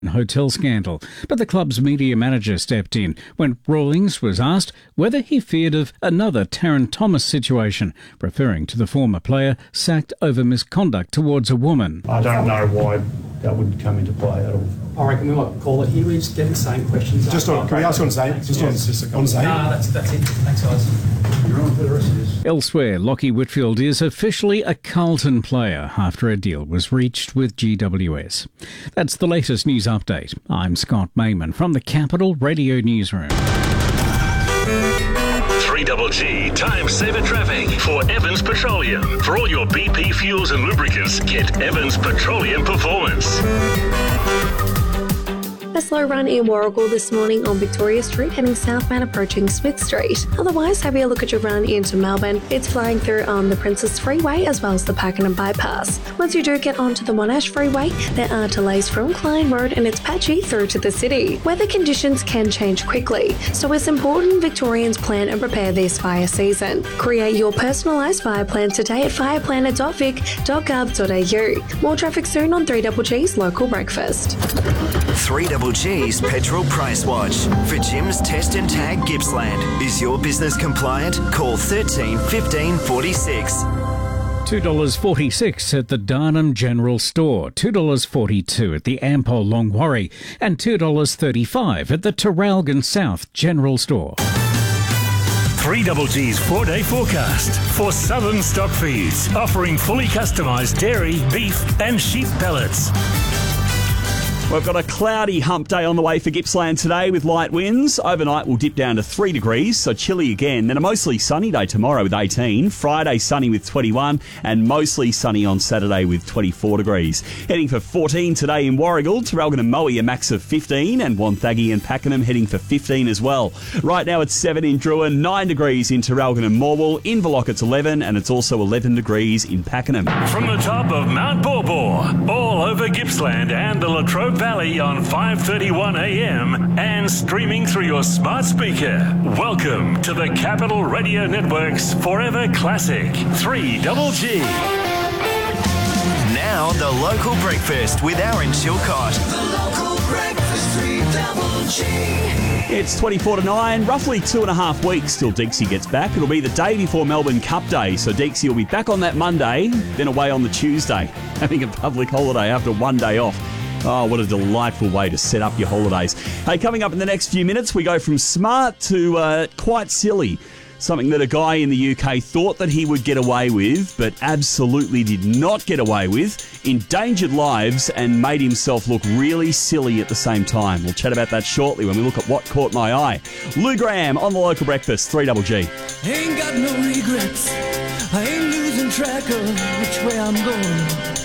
hotel scandal, but the club's media manager stepped in when Rawlings was asked whether he feared of another Tarryn Thomas situation, referring to the former player sacked over misconduct towards a woman. I don't know why that would come into play at all. I reckon we might call it here. We just get the same questions. Can we ask on Zane? On Zane? That's it. Thanks, guys. You're on for the rest of this. Elsewhere, Lachie Whitfield is officially a Carlton player after a deal was reached with GWS. That's the latest news update. I'm Scott Mayman from the Capital Radio Newsroom. 3GG Time Saver Traffic for Evans Petroleum. For all your BP fuels and lubricants, get Evans Petroleum Performance. A slow run in Warragul this morning on Victoria Street heading southbound approaching Smith Street. Otherwise, have a look at your run into Melbourne. It's flying through on the Princess Freeway as well as the Pakenham Bypass. Once you do get onto the Monash Freeway, there are delays from Klein Road and it's patchy through to the city. Weather conditions can change quickly, so it's important Victorians plan and prepare this fire season. Create your personalised fire plan today at fireplanner.vic.gov.au. More traffic soon on 3GG's Local Breakfast. 3GG's Petrol Price Watch. For Jim's Test and Tag Gippsland. Is your business compliant? Call 13 15 46. $2.46 at the Darnham General Store, $2.42 at the Ampol Longwarry, and $2.35 at the Terralgan South General Store. 3GG's 4-day forecast for Southern Stock Feeds, offering fully customised dairy, beef and sheep pellets. We've got a cloudy hump day on the way for Gippsland today with light winds. Overnight we'll dip down to 3 degrees, so chilly again. Then a mostly sunny day tomorrow with 18. Friday sunny with 21 and mostly sunny on Saturday with 24 degrees. Heading for 14 today in Warragul, Terralgan and Moe a max of 15 and Wonthaggi and Pakenham heading for 15 as well. Right now it's 7 in Druin, 9 degrees in Terralgan and Morwell. In Verloc it's 11 and it's also 11 degrees in Pakenham. From the top of Mount Baw, all over Gippsland and the Latrobe Valley on 5:31 a.m. and streaming through your smart speaker. Welcome to the Capital Radio Network's Forever Classic 3GG. Now the Local Breakfast with Aaron Chilcott. The Local Breakfast 3GG. It's 24 to 9, roughly 2.5 weeks till Deaksy gets back. It'll be the day before Melbourne Cup Day, so Deaksy will be back on that Monday, then away on the Tuesday, having a public holiday after one day off. Oh, what a delightful way to set up your holidays. Hey, coming up in the next few minutes, we go from smart to quite silly. Something that a guy in the UK thought that he would get away with, but absolutely did not get away with, endangered lives and made himself look really silly at the same time. We'll chat about that shortly when we look at what caught my eye. Lou Graham on the Local Breakfast, 3GG. Ain't got no regrets. I ain't losing track of which way I'm going.